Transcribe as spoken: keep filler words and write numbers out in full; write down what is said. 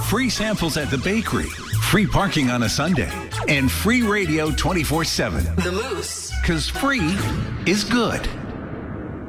free samples at the bakery, free parking on a Sunday, and free radio twenty-four seven. The Moose. Because free is good.